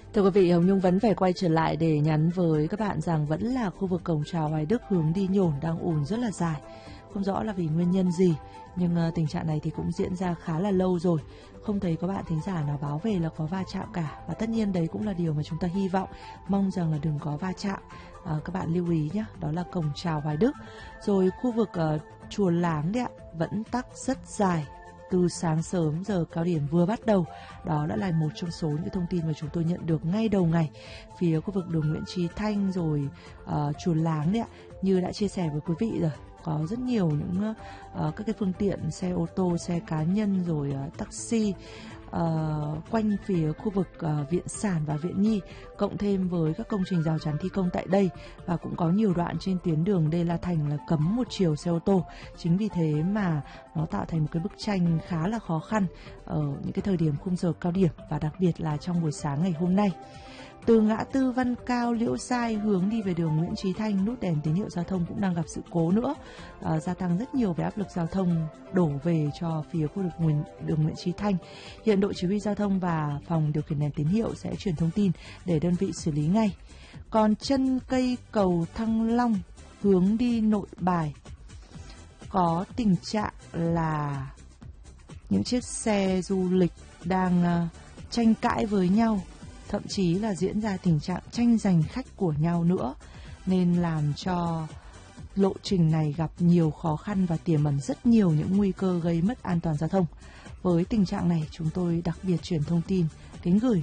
Thưa quý vị, Hồng Nhung vẫn phải quay trở lại để nhắn với các bạn rằng vẫn là khu vực cổng chào Hoài Đức hướng đi Nhổn đang ùn rất là dài. Không rõ là vì nguyên nhân gì, nhưng tình trạng này thì cũng diễn ra khá là lâu rồi. Không thấy có bạn thính giả nào báo về là có va chạm cả. Và tất nhiên đấy cũng là điều mà chúng ta hy vọng, mong rằng là đừng có va chạm. Các bạn lưu ý nhé, đó là cổng chào Hoài Đức. Rồi khu vực chùa Láng đấy ạ, vẫn tắc rất dài. Từ sáng sớm giờ cao điểm vừa bắt đầu. Đó đã là một trong số những thông tin mà chúng tôi nhận được ngay đầu ngày. Phía khu vực đường Nguyễn Chí Thanh rồi chùa Láng đấy ạ, như đã chia sẻ với quý vị rồi, có rất nhiều những các cái phương tiện xe ô tô, xe cá nhân rồi taxi quanh phía khu vực Viện Sản và Viện Nhi, cộng thêm với các công trình rào chắn thi công tại đây, và cũng có nhiều đoạn trên tuyến đường Đê La Thành là cấm một chiều xe ô tô. Chính vì thế mà nó tạo thành một cái bức tranh khá là khó khăn ở những cái thời điểm khung giờ cao điểm, và đặc biệt là trong buổi sáng ngày hôm nay. Từ ngã tư Văn Cao, Liễu Giai hướng đi về đường Nguyễn Chí Thanh, nút đèn tín hiệu giao thông cũng đang gặp sự cố nữa, gia tăng rất nhiều về áp lực giao thông đổ về cho phía khu vực đường Nguyễn Chí Thanh. Hiện đội chỉ huy giao thông và phòng điều khiển đèn tín hiệu sẽ truyền thông tin để đơn vị xử lý ngay. Còn chân cây cầu Thăng Long hướng đi Nội Bài có tình trạng là những chiếc xe du lịch đang tranh cãi với nhau, thậm chí là diễn ra tình trạng tranh giành khách của nhau nữa, nên làm cho lộ trình này gặp nhiều khó khăn và tiềm ẩn rất nhiều những nguy cơ gây mất an toàn giao thông. Với tình trạng này, chúng tôi đặc biệt truyền thông tin đến gửi